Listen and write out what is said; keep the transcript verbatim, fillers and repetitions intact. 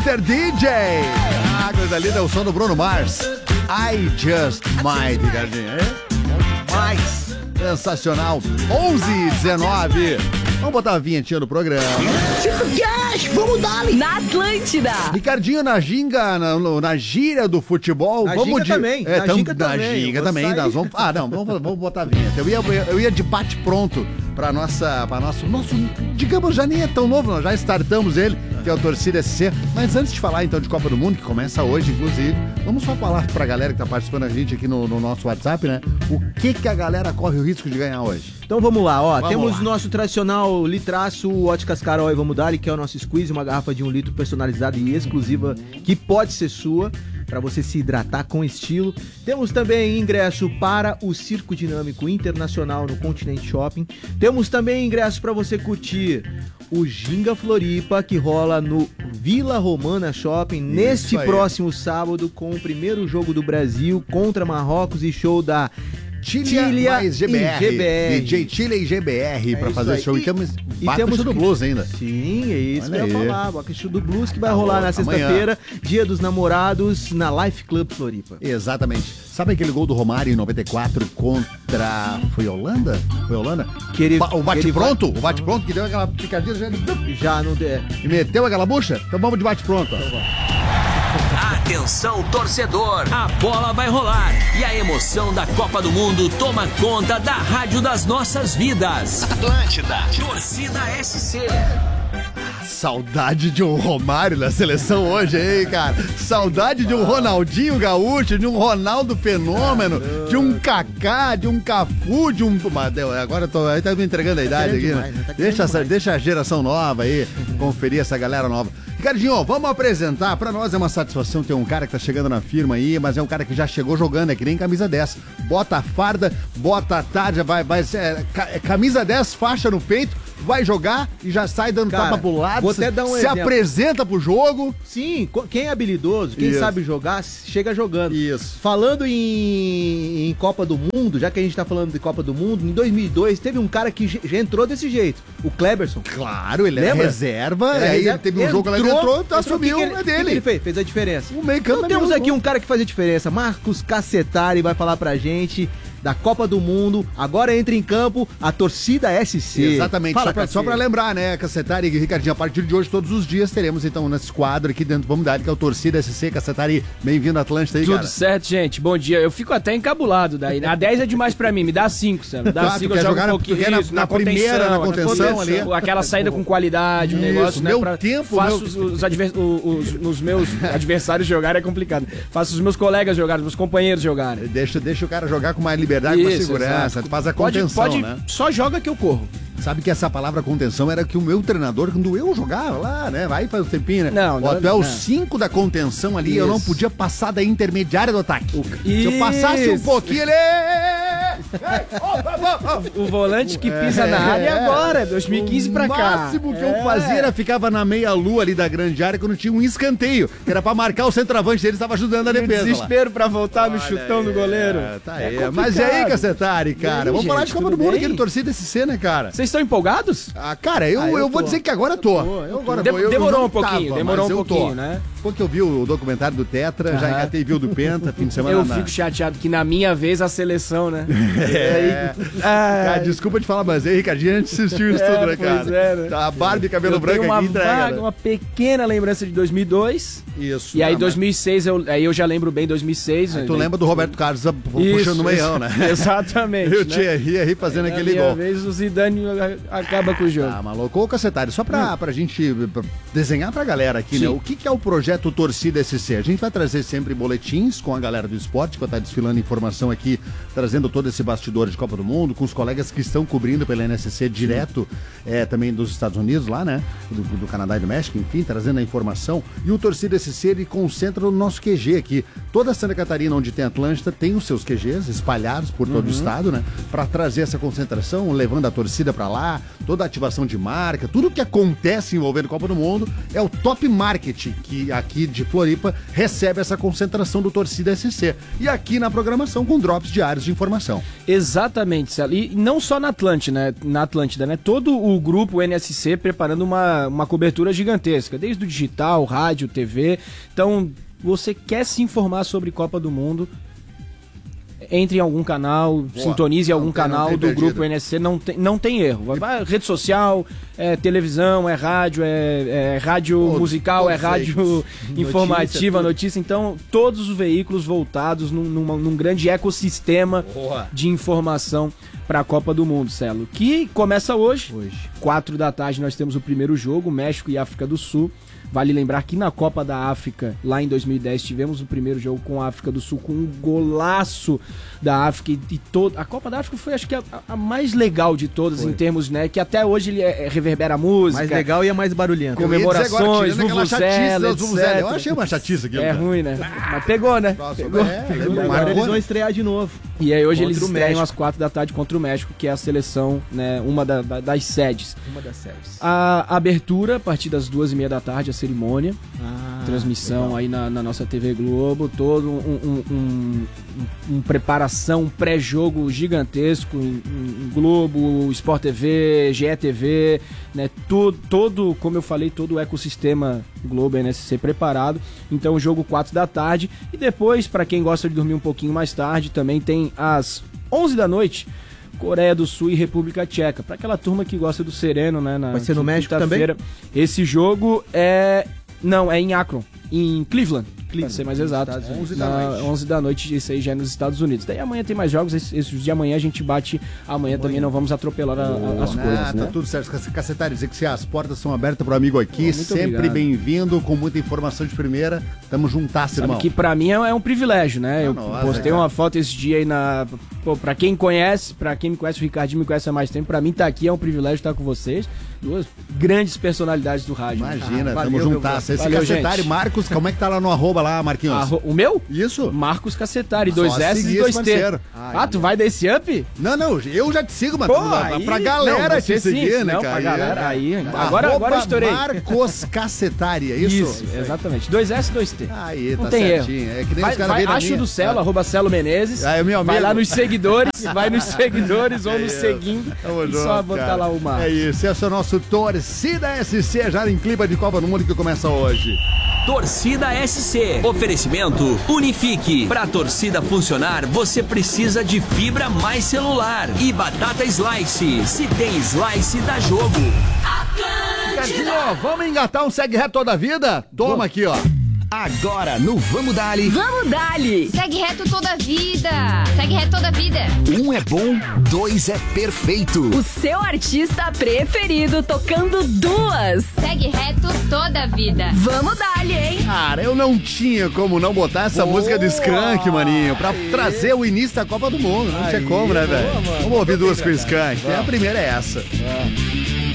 mister D J. Ah, coisa linda, é o som do Bruno Mars. I Just Might, Ricardinho. É? Mais. Sensacional. onze e dezenove. Vamos botar a vinhetinha do programa. Chico Cash, vamos dar ali. Na Atlântida. Ricardinho, na ginga, na, na gíria do futebol. Na vamos ginga de... também. É, na tam... ginga na também. ginga também. Nós vamos... Ah, não, vamos, vamos botar a vinheta. Eu ia, eu ia de bate pronto pra nossa, pra nosso, nosso, digamos, já nem é tão novo, nós já startamos ele, que é o Torcida S C. Mas antes de falar então de Copa do Mundo, que começa hoje, inclusive, vamos só falar pra galera que tá participando da gente aqui no, no nosso WhatsApp, né? O que que a galera corre o risco de ganhar hoje? Então vamos lá, ó. Vamos Temos lá. nosso tradicional litraço Óticas Carol e vamos dar, que é o nosso squeeze, uma garrafa de um litro personalizada e exclusiva, que pode ser sua, para você se hidratar com estilo. Temos também ingresso para o Circo Dinâmico Internacional no Continente Shopping. Temos também ingresso para você curtir o Ginga Floripa, que rola no Vila Romana Shopping neste aí. próximo sábado, com o primeiro jogo do Brasil contra Marrocos e show da Tília mais G B R. G B R. D J Tília e G B R É pra isso fazer aí. show. E, E- temos, e bate temos show do que- blues ainda. Sim, é isso Olha que eu aí. ia falar. O show do Blues que vai Tá rolar bom, na sexta-feira, amanhã. Dia dos Namorados, na Life Club Floripa. Exatamente. Sabe aquele gol do Romário em noventa e quatro contra... Foi Holanda? Foi Holanda? Que ele- Ba- o que ele bate-pronto? O bate-pronto que deu aquela picadinha já... Já não der. e meteu aquela bucha? Então vamos de bate-pronto. ó. Atenção, torcedor, a bola vai rolar e a emoção da Copa do Mundo toma conta da rádio das nossas vidas. Atlântida, Torcida S C. Saudade de um Romário na seleção hoje, hein, cara? Saudade de um Ronaldinho Gaúcho, de um Ronaldo Fenômeno, de um Kaká, de um Cafu, de um... Mas, deu, agora eu tô, aí tá me entregando a idade aqui, demais, né? né? Tá Deixa, essa, demais. deixa a geração nova aí, conferir essa galera nova. Ricardinho, vamos apresentar. Pra nós é uma satisfação ter um cara que tá chegando na firma aí, mas é um cara que já chegou jogando, é que nem camisa dez. Bota a farda, bota a tarja, vai, vai, é, ca- é camisa dez, faixa no peito, vai jogar e já sai dando Cara, tapa pro lado, vou se, até dar um se exemplo. apresenta pro jogo. Sim, co- quem é habilidoso, quem Isso. sabe jogar, chega jogando. Isso. Falando em, em Copa do Mundo, já que a gente tá falando de Copa do Mundo, em dois mil e dois teve um cara que já já entrou desse jeito, o Kleberson. Claro, ele Lembra? é reserva, Era aí reserva, ele teve um jogo lá que entrou, tá, entrou, subiu, o que que ele- é o que que dele. ele fez? Fez a diferença. O meio campo Então é temos meu aqui gol. um cara que faz a diferença, Marcos Cacetari, vai falar pra gente da Copa do Mundo. Agora entra em campo a Torcida S C. Exatamente, Fala, só, pra, só pra Cacete. lembrar, né, Cacetari e Ricardinho, a partir de hoje, todos os dias, teremos então nesse quadro aqui dentro, vamos dar, que é o Torcida S C. Cacetari, bem-vindo à Atlântida aí, Tudo cara. certo, gente. Bom dia. Eu fico até encabulado daí. A dez é demais pra mim. Me dá cinco, Sam. Dá Tá, tu cinco, quer eu jogo jogar um na- pouquinho. tu quer na- Isso, na primeira, na contenção ali. Aquela saída com qualidade, o Isso, negócio, né? meu pra- tempo, Faço meu- os, os, adver- os- os- os meus adversários jogarem é complicado. Faço os meus colegas jogarem, os meus companheiros jogarem. Deixa, deixa o cara jogar com mais liberdade, com mais Isso, segurança, exato. faz a Pode- contenção, pode, né? Só joga que eu corro. Sabe que essa palavra contenção era que o meu treinador, quando eu jogava lá, né? Vai faz um tempinho, né? Não, Ó, não, tu é o não. cinco da contenção ali, eu não Isso. podia passar da intermediária do ataque. Se eu passasse um Isso. pouquinho, ele... O volante que pisa na área É. agora, dois mil e quinze pra O cá. máximo que É. eu fazia era ficava na meia-lua ali da grande área quando tinha um escanteio, que era pra marcar o centroavante dele, estava ajudando a Um defesa lá. desespero pra voltar no Olha chutão aí, do goleiro. é, tá aí. É Mas e aí, complicado. Cacetari, cara? E aí, Vamos falar de gente, Copa do tudo Mundo bem? aqui no Torcida S C, né, cara? Vocês estão empolgados? Ah, cara, eu, Ah, eu, eu vou tô. dizer que agora tô. Eu agora De- tô. Eu demorou não um pouquinho, tava, demorou mas um eu tô. pouquinho, né? Porque eu vi o documentário do Tetra, já Aham. engatei, vi o do Penta, fim de semana. Eu na- fico chateado que na minha vez a seleção, né? É. Ah, Cara, desculpa te falar, mas aí, Ricardinho, a gente assistiu isso É, tudo, né, pois cara? é, né? Tá a Barbie cabelo eu branco tenho uma aqui entrega. vaga, né? uma pequena lembrança de dois mil e dois. Isso. E aí tá, dois mil e seis, eu, aí eu já lembro bem dois mil e seis. mas- né? Tu lembra do Roberto Carlos Isso, puxando no meião, né? Exatamente. Eu né? tinha ri aí fazendo Na aquele minha gol. vez o Zidane acaba com o jogo. Tá, maluco. Ô, Cacetário, só pra, pra gente pra desenhar pra galera aqui, né? Sim. O que, que é o projeto Torcida S C? A gente vai trazer sempre boletins com a galera do esporte, que vai estar desfilando informação aqui, trazendo todo esse bastidor de Copa do Mundo, com os colegas que estão cobrindo pela N S C direto, é, também dos Estados Unidos lá, né? Do, do Canadá e do México, enfim, trazendo a informação. E o Torcida S C, ele concentra no nosso Q G aqui. Toda Santa Catarina, onde tem Atlântida, tem os seus Q Gs espalhados por todo o estado, né? Pra trazer essa concentração, levando a torcida pra lá, toda a ativação de marca, tudo que acontece envolvendo Copa do Mundo é o Top Market, que aqui de Floripa recebe essa concentração do Torcida S C. E aqui na programação com drops diários de informação. Exatamente, Celo. E não só na Atlântida, né? Na Atlântida, né? Todo o grupo N S C preparando uma, uma cobertura gigantesca, desde o digital, rádio, T V. Então, você quer se informar sobre Copa do Mundo, entre em algum canal, Boa. sintonize algum tem, canal do perdido. grupo N S C, não tem, não tem erro. Vai, vai, rede social, é televisão, é rádio, é, é rádio todos, musical, todos é rádio informativa, notícia, notícia. Então, todos os veículos voltados num, num, num grande ecossistema Boa. de informação para a Copa do Mundo, Celo. Que começa hoje, hoje, quatro da tarde, nós temos o primeiro jogo, México e África do Sul. Vale lembrar que na Copa da África, lá em dois mil e dez, tivemos o primeiro jogo com a África do Sul, com um golaço da África. E, e todo... A Copa da África foi, acho que, a, a mais legal de todas, foi. em termos, né? Que até hoje ele é, é, reverbera a música. Mais legal e é mais barulhento. Comemorações, vuvuzela, etcétera. Eu achei uma chatice aqui. É cara. ruim, né? Mas pegou, né? Nossa, pegou. É, pegou. Agora eles vão estrear de novo. E aí hoje eles estreiam às quatro da tarde contra o México, que é a seleção, né? Uma da, da, das sedes. Uma das sedes. A abertura, a partir das duas e meia da tarde, a cerimônia. Ah, transmissão legal. aí na, na nossa T V Globo, todo um, um, um, um, um preparação, um pré-jogo gigantesco em, em Globo, Sport T V, G E T V, né, todo, todo, como eu falei, todo o ecossistema Globo N S C preparado. Então, jogo quatro da tarde e depois, para quem gosta de dormir um pouquinho mais tarde, também tem às onze da noite, Coreia do Sul e República Tcheca. Para aquela turma que gosta do sereno, né? Na Vai ser no México também? Esse jogo é... Não, é em Akron, em Cleveland, Cleveland pra ser mais exato. onze da noite. onze da noite, isso aí já é nos Estados Unidos. Daí amanhã tem mais jogos, esses de amanhã a gente bate, amanhã também não vamos atropelar a, a, as coisas, ah, né? Tá tudo certo. Cacetari, dizer que as portas são abertas pro amigo aqui, oh, sempre bem-vindo, com muita informação de primeira. Tamo juntasso, irmão. Que pra mim é um privilégio, né? Eu Nossa, postei cara. uma foto esse dia aí na... Pô, pra quem conhece, pra quem me conhece, o Ricardinho me conhece há mais tempo, pra mim tá aqui, é um privilégio estar com vocês. Duas grandes personalidades do rádio. Imagina, ah, tamo juntasso. Esse valeu, Cacetari, gente. Marcos, como é que tá lá no arroba lá, Marquinhos? Arro... O meu? Isso. Marcos Cacetari, dois S e dois T. Ai, ah, tu vai desse up? Não, não, eu já te sigo, mas Pô, aí, pra galera não, te seguir, né, não, cara? Pra galera, aí, agora, agora eu estourei. Marcos Cacetari, é isso? Isso, exatamente. dois S e dois T. Aí, não tá tem certinho. Erro. É que nem vai, os caras vai, Acho do Celo, ah. arroba Celo Menezes. Ah, é meu amigo. Vai lá nos seguidores, vai nos seguidores ou no seguindo. E só botar lá o Marcos. É isso, esse é o nosso Torcida S C, já em clima de Copa do Mundo que começa hoje. Torcida S C. Oferecimento Unifique. Pra torcida funcionar, você precisa de fibra mais celular. E batata slice. Se tem slice, dá jogo. Atlântida. Vamos engatar um segue reto toda a vida? Toma Vamos. aqui, ó. Agora no Vamos Dali. Vamos Dali. Segue reto toda a vida. Segue reto toda a vida. Um é bom, dois é perfeito. O seu artista preferido tocando duas. Segue reto toda a vida. Vamos Dali, hein? Cara, eu não tinha como não botar essa boa. música do Skank, maninho, pra Aê. trazer o início da Copa do Mundo. Não Aê. tinha como, né, velho? Vamos ouvir duas com o Skank. A primeira é essa. É.